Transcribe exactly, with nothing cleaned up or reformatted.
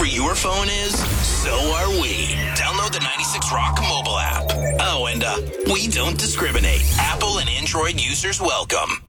your phone is, so are we. Download the ninety-six Rock mobile app. Oh, and uh, we don't discriminate. Apple and Android users welcome.